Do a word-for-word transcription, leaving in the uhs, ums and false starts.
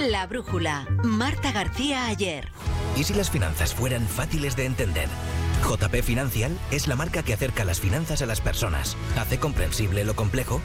La brújula. Marta García Ayer. ¿Y si las finanzas fueran fáciles de entender? J P Financial es la marca que acerca las finanzas a las personas, hace comprensible lo complejo